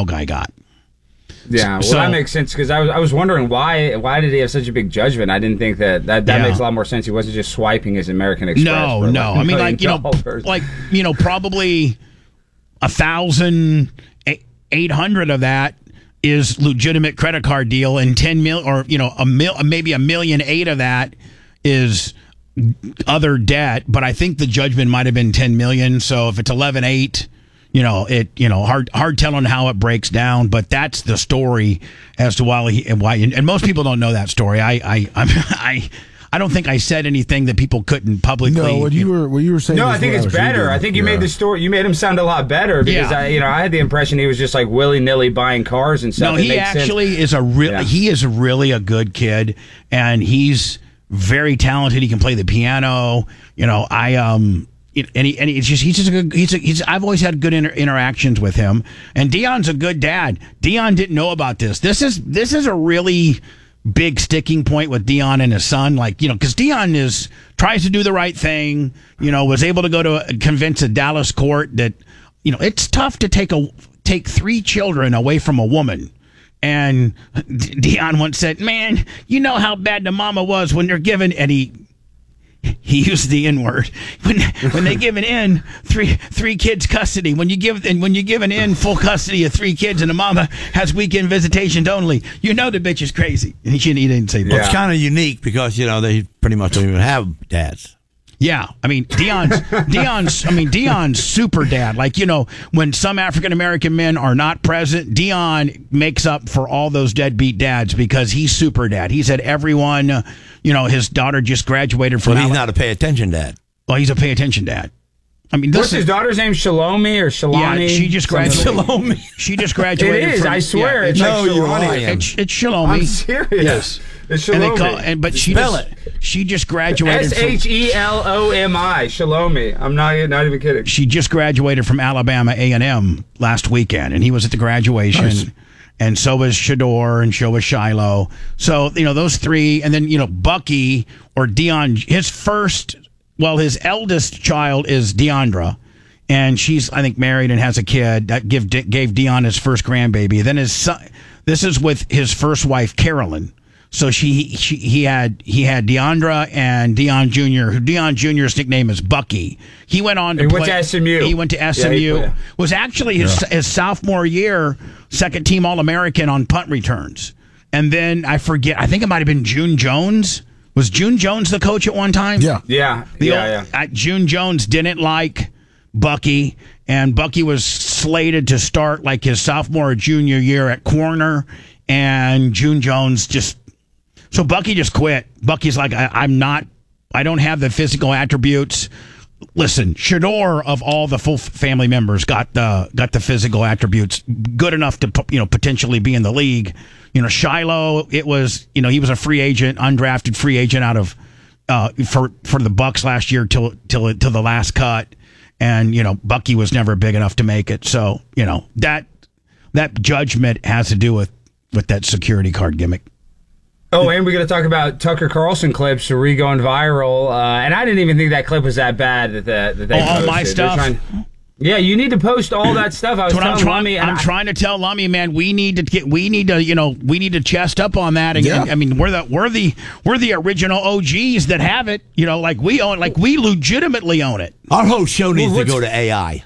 Cal guy got. Yeah, well, that makes sense because I was wondering why did he have such a big judgment? I didn't think that makes a lot more sense. He wasn't just swiping his American Express. No. I mean, probably 1,800 of that is legitimate credit card deal, and 10 mil or maybe 1.8 million of that is other debt. But I think the judgment might have been 10 million. So if it's 11.8. Hard telling how it breaks down, but that's the story as to why and most people don't know that story. I don't think I said anything that people couldn't publicly. No, what you were saying. No, I think it's better. I think you made the story. You made him sound a lot better because I had the impression he was just like willy nilly buying cars and stuff. No, he actually is he is really a good kid, and he's very talented. He can play the piano. I've always had good interactions with him, and Deion's a good dad. Deion didn't know about this. This is a really big sticking point with Deion and his son, because Deion tries to do the right thing. Was able to convince a Dallas court that it's tough to take 3 children away from a woman. And Deion once said, "Man, you know how bad the mama was when they're given," and he used the N-word when they give an N three kids custody. When you give an N full custody of 3 kids and the mama has weekend visitations only, the bitch is crazy. And he didn't say that. Well, it's kind of unique because they pretty much don't even have dads. Yeah, I mean Deion's super dad. When some African American men are not present, Deion makes up for all those deadbeat dads because he's super dad. He's had everyone. His daughter just graduated from. But he's not a pay attention dad. Well, he's a pay attention dad. I mean, what's his daughter's name? Shalomi or Shalani? Yeah, she just graduated. Shalomi. She just graduated. It is. I swear. It's Shalani. It's Shalomi. I'm serious. Yes. It's Shalomi. But she just graduated. Shelomi. Shalomi. I'm not even kidding. She just graduated from Alabama A&M last weekend, and he was at the graduation. Nice. And so was Shador, and so was Shiloh. So those 3, and then Bucky or Deion. His eldest child is Deandra, and she's, I think, married and has a kid. That gave Deion his first grandbaby. Then his son, this is with his first wife, Carolyn. So he had Deandra and Deion Jr., who Deion Jr.'s nickname is Bucky. He went on to went to SMU. He went to SMU. Was actually his sophomore year, second team All-American on punt returns. And then I forget, I think it might have been June Jones. Was June Jones the coach at one time? Yeah. June Jones didn't like Bucky, and Bucky was slated to start his sophomore or junior year at corner, and June Jones so Bucky just quit. Bucky's like, I don't have the physical attributes. Listen, Shador of all the full family members got the physical attributes good enough to potentially be in the league. Shiloh, it was he was a free agent, undrafted free agent out of for the Bucks last year till the last cut, and Bucky was never big enough to make it. So that judgment has to do with that security card gimmick. Oh, and we're going to talk about Tucker Carlson clips going viral, and I didn't even think that clip was that bad that they posted. All my stuff. Yeah, you need to post all that stuff. I'm trying to tell Lummy, man, we need to chest up on that. And, I mean, we're the original OGs that have it. We own, we legitimately own it. Our whole show needs to go to AI.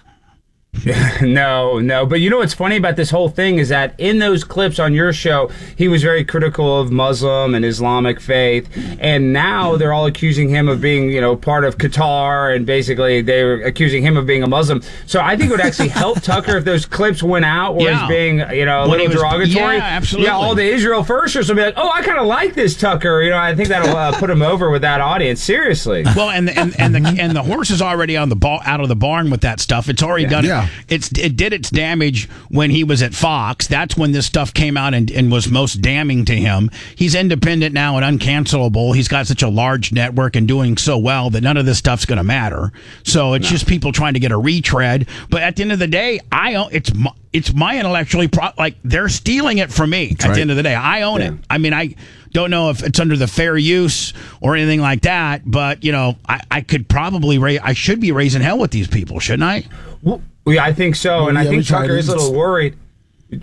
No. But what's funny about this whole thing is that in those clips on your show, he was very critical of Muslim and Islamic faith, and now they're all accusing him of being, part of Qatar, and basically they're accusing him of being a Muslim. So I think it would actually help Tucker if those clips went out where he's being, a little derogatory. Yeah, absolutely. Yeah, all the Israel firsters will be like, oh, I kind of like this Tucker. I think that'll put him over with that audience. Seriously. Well, and the horse is already out of the barn with that stuff. It's already done. Yeah. It did its damage when he was at Fox. That's when this stuff came out and was most damning to him. He's independent now and uncancelable. He's got such a large network and doing so well that none of this stuff's going to matter. So it's just people trying to get a retread. But at the end of the day, it's my intellectually they're stealing it from me. At the end of the day, I own it. I mean, I don't know if it's under the fair use or anything like that, but I could probably I should be raising hell with these people, shouldn't I? Well, yeah, I think so, and I think Tucker is a little worried.